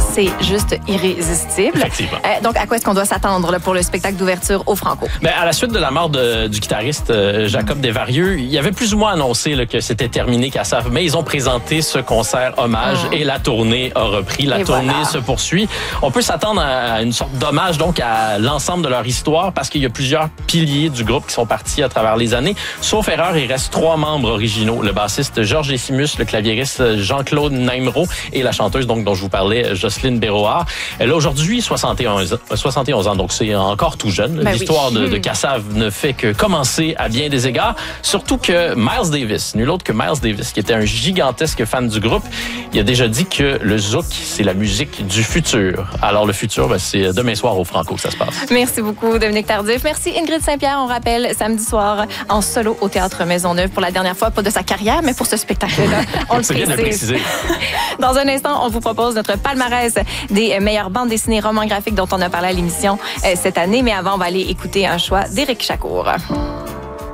c'est juste irrésistible. Effectivement. Donc, à quoi est-ce qu'on doit s'attendre là, pour le spectacle d'ouverture au Franco? Ben, à la suite de la mort du guitariste Jacob Desvarieux, il y avait plus ou moins annoncé là, que c'était terminé Cassav, mais ils ont présenté ce concert hommage et la tournée a repris. La tournée se poursuit. On peut s'attendre à une sorte d'hommage donc à l'ensemble de leur histoire parce qu'il y a plusieurs piliers du groupe qui sont partis à travers les années. Sauf erreur, il reste 3 membres originaux. Le bassiste Georges Essimus, le claviériste Jean-Claude Naimreau et la chanteuse donc dont je vous parlais, Jocelyne Béroard. Elle a aujourd'hui 71 ans, donc c'est encore tout jeune. Ben L'histoire de Cassav ne fait que commencer à bien des égards. Surtout que Miles Davis, nul autre que Miles Davis, qui était un gigantesque fan du groupe, il a déjà dit que le zouk, c'est la musique du futur. Alors le futur, ben, c'est demain soir au Franco que ça se passe. Merci beaucoup, Dominique Tardif. Merci, Ingrid Saint-Pierre. On rappelle, samedi soir, en solo au Théâtre Maisonneuve pour la dernière fois, pas de sa carrière, mais pour ce spectacle-là. On le bien de le préciser. Dans un instant, on vous propose notre palmarès des meilleures bandes dessinées romans graphiques dont on a parlé à l'émission cette année. Mais avant, on va aller écouter un choix d'Éric Chacour.